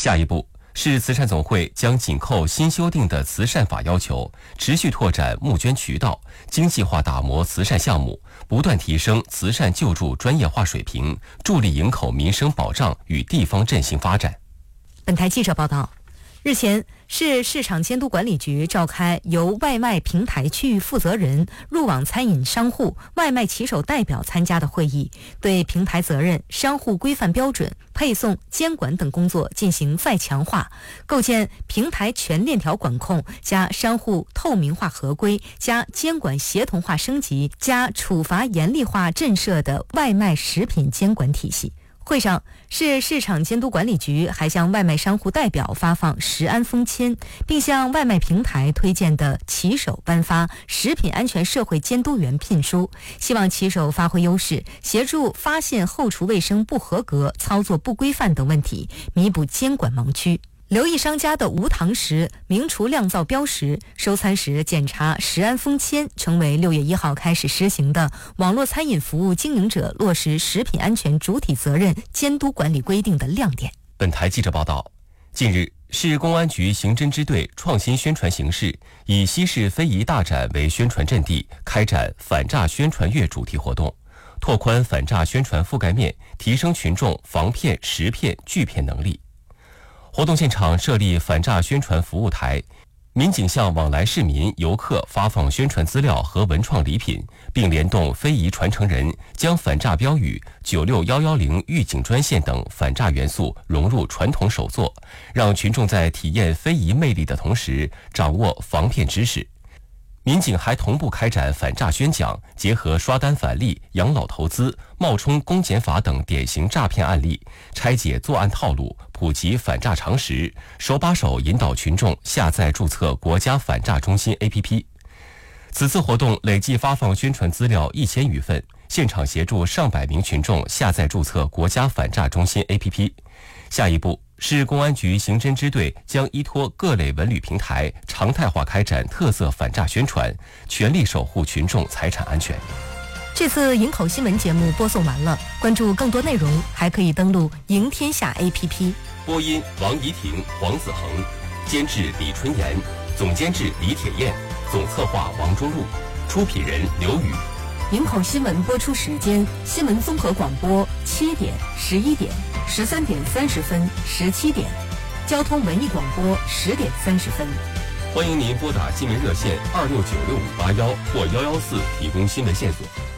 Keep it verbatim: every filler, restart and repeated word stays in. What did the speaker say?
下一步，市慈善总会将紧扣新修订的慈善法要求，持续拓展募捐渠道，精细化打磨慈善项目，不断提升慈善救助专业化水平，助力营口民生保障与地方振兴发展。 本台记者报道，日前，市市场监督管理局召开由外卖平台区域负责人、入网餐饮商户、外卖骑手代表参加的会议，对平台责任、商户规范标准、配送、监管等工作进行再强化，构建平台全链条管控加商户透明化合规加监管协同化升级加处罚严厉化震慑的外卖食品监管体系。会上，市市场监督管理局还向外卖商户代表发放食安封签，并向外卖平台推荐的骑手颁发食品安全社会监督员聘书，希望骑手发挥优势，协助发现后厨卫生不合格、操作不规范等问题，弥补监管盲区。留意商家的无糖食、明厨亮灶标识、收餐时检查食安封签，成为六月一号开始实行的网络餐饮服务经营者落实食品安全主体责任监督管理规定的亮点。 本台记者报道，近日，市公安局刑侦支队创新宣传形式，以西市非遗大展为宣传阵地，开展反诈宣传月主题活动，拓宽反诈宣传覆盖面，提升群众防骗、识骗、拒骗能力。活动现场设立反诈宣传服务台，民警向往来市民、游客发放宣传资料和文创礼品，并联动非遗传承人，将反诈标语、九六一一零预警专线等反诈元素融入传统手作，让群众在体验非遗魅力的同时，掌握防骗知识。民警还同步开展反诈宣讲，结合刷单返利、养老投资、冒充公检法等典型诈骗案例，拆解作案套路，普及反诈常识，手把手引导群众下载注册国家反诈中心 A P P。 此次活动累计发放宣传资料一千余份，现场协助上百名群众下载注册国家反诈中心 A P P。 下一步，市公安局刑侦支队将依托各类文旅平台，常态化开展特色反诈宣传，全力守护群众财产安全。 这次营口新闻节目播送完了，关注更多内容还可以登录赢天下 A P P。 播音王怡婷、黄子恒，监制李春妍，总监制李铁燕，总策划王中路，出品人刘宇。 营口新闻播出时间：新闻综合广播七点、十一点、十三点三十分、十七点；交通文艺广播十点三十分。 欢迎您拨打新闻热线二六九六五八幺或幺幺四提供新闻线索。